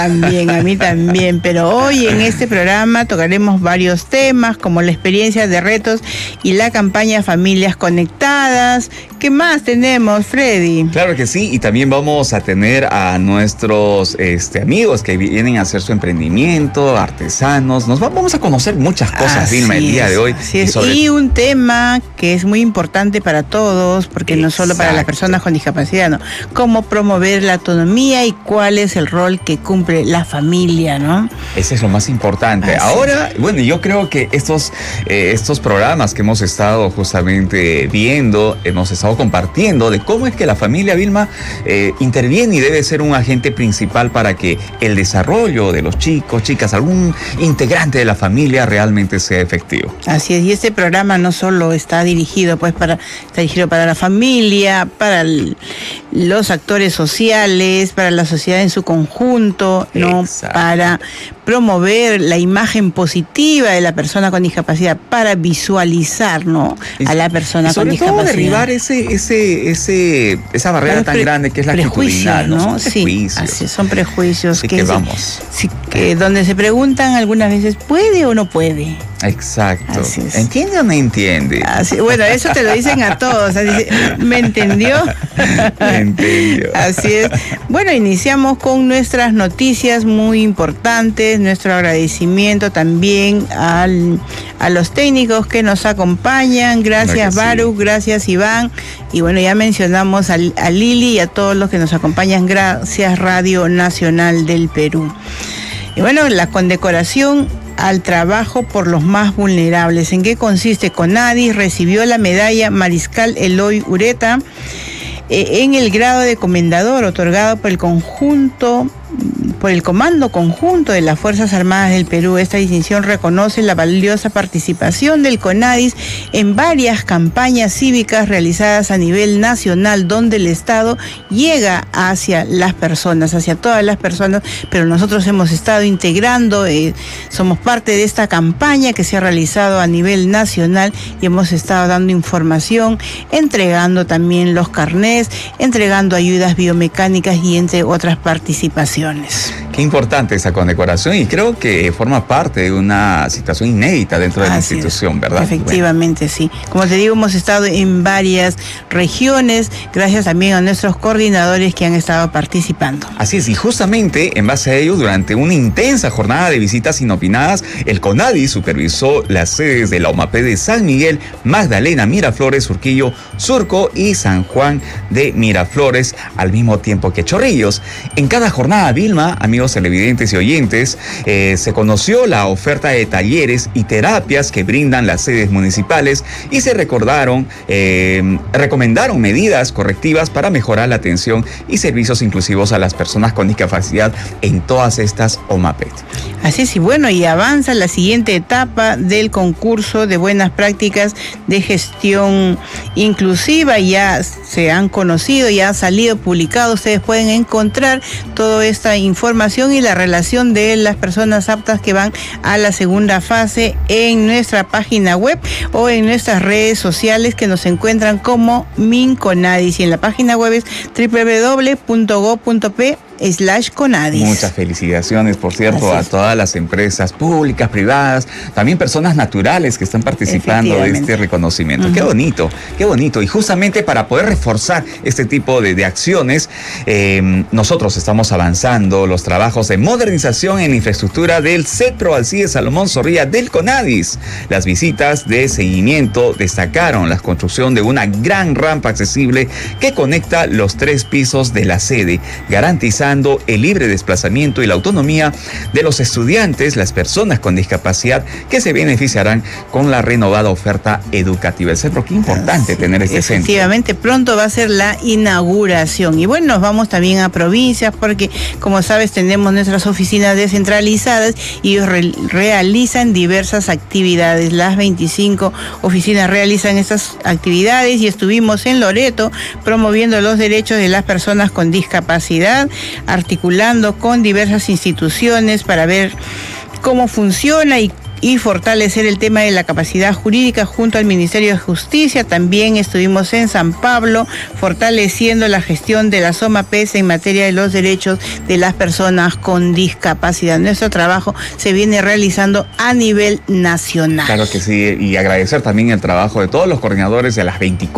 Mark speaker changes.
Speaker 1: También, a mí también, pero hoy en este programa tocaremos varios temas como la experiencia de retos y la campaña Familias Conectadas. ¿Qué más tenemos, Freddy?
Speaker 2: Claro que sí, y también vamos a tener a nuestros amigos que vienen a hacer su emprendimiento, artesanos. Vamos a conocer muchas cosas, Vilma, el día de hoy.
Speaker 1: Y un tema que es muy importante para todos, porque no solo para las personas con discapacidad, ¿no? Cómo promover la autonomía y cuál es el rol que cumple la familia, ¿no?
Speaker 2: Ese es lo más importante. Ahora, bueno, yo creo que estos programas que hemos estado justamente viendo, hemos estado compartiendo de cómo es que la familia, Vilma, interviene y debe ser un agente principal para que el desarrollo de los chicos, chicas, algún integrante de la familia realmente sea efectivo.
Speaker 1: Así es, y este programa no solo está dirigido para la familia, para los actores sociales, para la sociedad en su conjunto, ¿no? Para promover la imagen positiva de la persona con discapacidad, para visualizar, ¿no? A la persona con discapacidad.
Speaker 2: Sobre todo derribar esa barrera tan grande que es la actitudinal, ¿no? Son prejuicios.
Speaker 1: Sí, son prejuicios.
Speaker 2: Así que vamos.
Speaker 1: Que donde se preguntan algunas veces, ¿puede o no puede?
Speaker 2: Exacto. ¿Entiende o no entiende?
Speaker 1: Bueno, eso te lo dicen a todos. ¿Me entendió?
Speaker 2: Me entendió.
Speaker 1: Así es. Bueno, iniciamos con nuestras noticias muy importantes, nuestro agradecimiento también a los técnicos que nos acompañan. Gracias, Baruch, gracias, Iván. Y bueno, ya mencionamos a Lili y a todos los que nos acompañan. Gracias, Radio Nacional del Perú. Y bueno, la condecoración al trabajo por los más vulnerables. ¿En qué consiste? CONADIS recibió la medalla Mariscal Eloy Ureta en el grado de comendador otorgado por el Comando Conjunto de las Fuerzas Armadas del Perú. Esta distinción reconoce la valiosa participación del CONADIS en varias campañas cívicas realizadas a nivel nacional, donde el Estado llega hacia las personas, hacia todas las personas, pero nosotros hemos estado integrando, somos parte de esta campaña que se ha realizado a nivel nacional y hemos estado dando información, entregando también los carnés, entregando ayudas biomecánicas y entre otras participaciones.
Speaker 2: Qué importante esa condecoración y creo que forma parte de una situación inédita dentro de la institución, ¿verdad?
Speaker 1: Efectivamente, sí. Como te digo, hemos estado en varias regiones, gracias también a nuestros coordinadores que han estado participando.
Speaker 2: Así es, y justamente en base a ello, durante una intensa jornada de visitas inopinadas, el CONADIS supervisó las sedes de la OMAP de San Miguel, Magdalena, Miraflores, Surquillo, Surco y San Juan de Miraflores, al mismo tiempo que Chorrillos. En cada jornada, Vilma, amigos televidentes y oyentes, se conoció la oferta de talleres y terapias que brindan las sedes municipales y se recomendaron medidas correctivas para mejorar la atención y servicios inclusivos a las personas con discapacidad en todas estas OMAPET.
Speaker 1: Así es, y bueno, y avanza la siguiente etapa del concurso de buenas prácticas de gestión inclusiva. Ya se han conocido, ya ha salido publicado, ustedes pueden encontrar toda esta información y la relación de las personas aptas que van a la segunda fase en nuestra página web o en nuestras redes sociales que nos encuentran como MinConadis, y en la página web es www.go.p/CONADIS.
Speaker 2: Muchas felicitaciones, por cierto, a todas las empresas públicas, privadas, también personas naturales que están participando de este reconocimiento. Qué bonito, qué bonito. Y justamente para poder reforzar este tipo de acciones, nosotros estamos avanzando los trabajos de modernización en infraestructura del Centro Alcides Salomón Zorrilla del CONADIS. Las visitas de seguimiento destacaron la construcción de una gran rampa accesible que conecta los 3 pisos de la sede, garantizando el libre desplazamiento y la autonomía de los estudiantes, las personas con discapacidad que se beneficiarán con la renovada oferta educativa. El centro, qué importante tener este centro.
Speaker 1: Efectivamente, pronto va a ser la inauguración. Y bueno, nos vamos también a provincias porque, como sabes, tenemos nuestras oficinas descentralizadas y ellos realizan diversas actividades. Las 25 oficinas realizan estas actividades y estuvimos en Loreto promoviendo los derechos de las personas con discapacidad, articulando con diversas instituciones para ver cómo funciona y y fortalecer el tema de la capacidad jurídica junto al Ministerio de Justicia. También estuvimos en San Pablo fortaleciendo la gestión de la SOMAPES en materia de los derechos de las personas con discapacidad. Nuestro trabajo se viene realizando a nivel nacional.
Speaker 2: Claro que sí, y agradecer también el trabajo de todos los coordinadores de las 24